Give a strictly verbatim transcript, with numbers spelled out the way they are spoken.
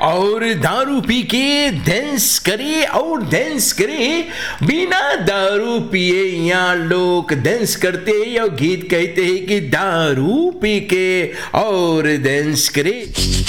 और दारू पी के डांस करे और डांस करे। बिना दारू पिए यहाँ लोग डांस करते या गीत कहते हैं कि दारू पी के और डांस करे।